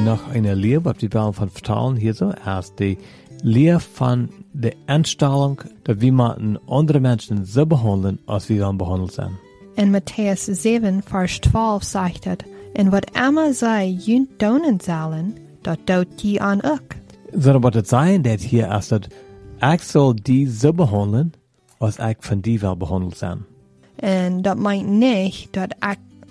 noch eine Leer, was die Bellen von vertalen hier so, erst die Leer von der Einstellung, dass wir man andere Menschen so behandeln, als wir dann behandelt sind. In Matthäus 7, Vers 12 sagt het, en wat immer zij junt donen zullen, dat doet je aan ook. Sondern was het sein, dat hier erst, dat ich soll die so behandeln, als ich von die wel behandelt zijn. En dat meint nicht, dat ik